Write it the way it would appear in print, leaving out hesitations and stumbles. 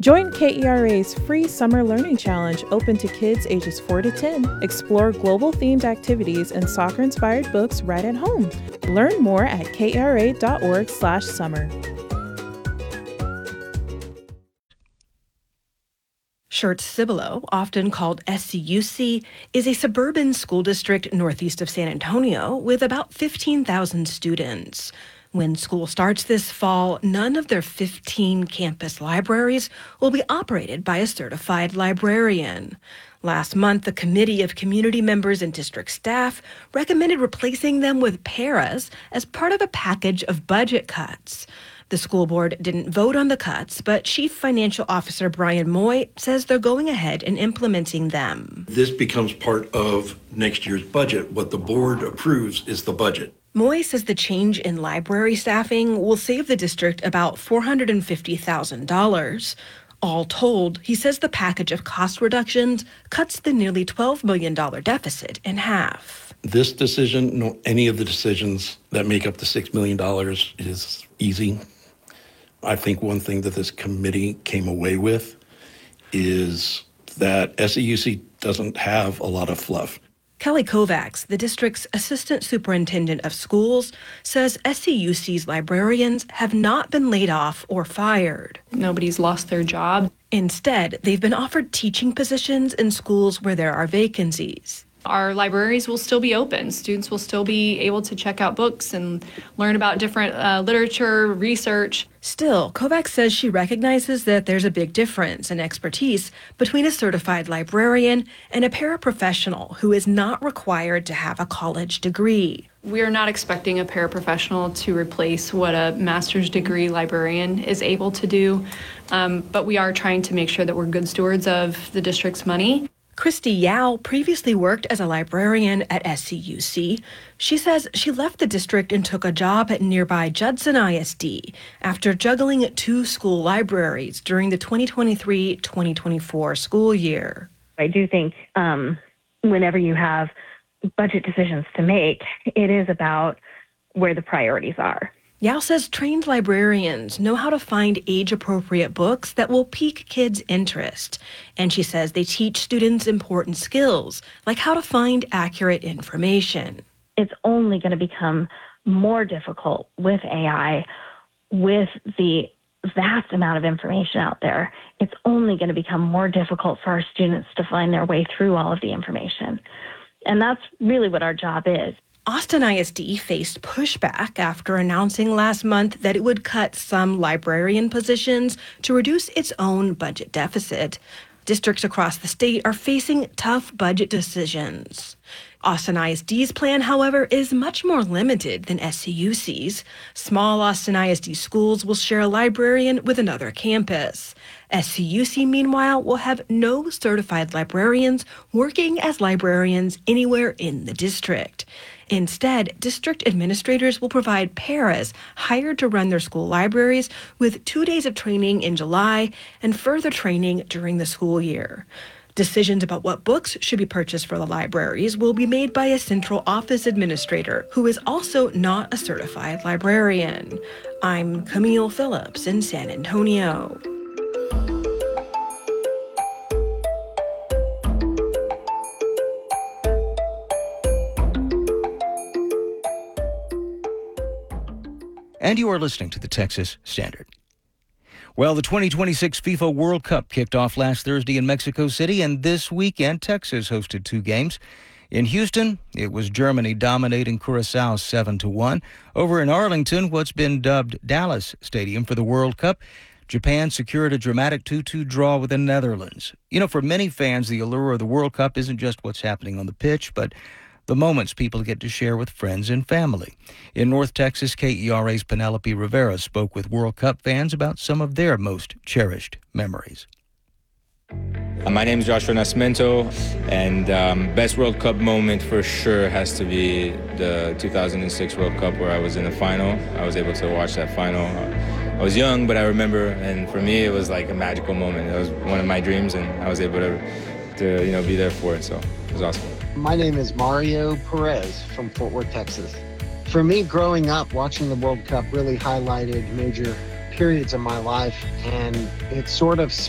Join KERA's free Summer Learning Challenge open to kids ages 4 to 10. Explore global-themed activities and soccer-inspired books right at home. Learn more at kera.org/summer. Schertz-Cibolo, often called SCUC, is a suburban school district northeast of San Antonio with about 15,000 students. When school starts this fall, none of their 15 campus libraries will be operated by a certified librarian. Last month, the Committee of Community Members and District Staff recommended replacing them with paras as part of a package of budget cuts. The school board didn't vote on the cuts, but Chief Financial Officer Brian Moy says they're going ahead and implementing them. This becomes part of next year's budget. What the board approves is the budget. Moy says the change in library staffing will save the district about $450,000. All told, he says the package of cost reductions cuts the nearly $12 million deficit in half. This decision, no, any of the decisions that make up the $6 million is easy. I think one thing that this committee came away with is that SCUC doesn't have a lot of fluff. Kelly Kovacs, the district's assistant superintendent of schools, says SCUC's librarians have not been laid off or fired. Nobody's lost their job. Instead, they've been offered teaching positions in schools where there are vacancies. Our libraries will still be open. Students will still be able to check out books and learn about different literature, research. Still, Kovacs says she recognizes that there's a big difference in expertise between a certified librarian and a paraprofessional who is not required to have a college degree. We are not expecting a paraprofessional to replace what a master's degree librarian is able to do, but we are trying to make sure that we're good stewards of the district's money. Christy Yao previously worked as a librarian at SCUC. She says she left the district and took a job at nearby Judson ISD after juggling 2 school libraries during the 2023-2024 school year. I do think whenever you have budget decisions to make, it is about where the priorities are. Yao says trained librarians know how to find age-appropriate books that will pique kids' interest. And she says they teach students important skills, like how to find accurate information. It's only going to become more difficult with AI, with the vast amount of information out there. It's only going to become more difficult for our students to find their way through all of the information. And that's really what our job is. Austin ISD faced pushback after announcing last month that it would cut some librarian positions to reduce its own budget deficit. Districts across the state are facing tough budget decisions. Austin ISD's plan, however, is much more limited than SCUC's. Small Austin ISD schools will share a librarian with another campus. SCUC, meanwhile, will have no certified librarians working as librarians anywhere in the district. Instead, district administrators will provide paras hired to run their school libraries with 2 days of training in July and further training during the school year. Decisions about what books should be purchased for the libraries will be made by a central office administrator who is also not a certified librarian. I'm Camille Phillips in San Antonio. And you are listening to the Texas Standard. Well, the 2026 FIFA World Cup kicked off last Thursday in Mexico City, and this weekend, Texas hosted 2 games. In Houston, it was Germany dominating Curaçao 7-1. Over in Arlington, what's been dubbed Dallas Stadium for the World Cup, Japan secured a dramatic 2-2 draw with the Netherlands. You know, for many fans, the allure of the World Cup isn't just what's happening on the pitch, but the moments people get to share with friends and family. In North Texas, KERA's Penelope Rivera spoke with World Cup fans about some of their most cherished memories. My name is Joshua Nascimento, and best World Cup moment for sure has to be the 2006 World Cup where I was in the final. I was able to watch that final. I was young, but I remember, and for me, it was like a magical moment. It was one of my dreams, and I was able to be there for it, so it was awesome. My name is Mario Perez from Fort Worth, Texas. For me, growing up, watching the World Cup really highlighted major periods of my life, and it sort of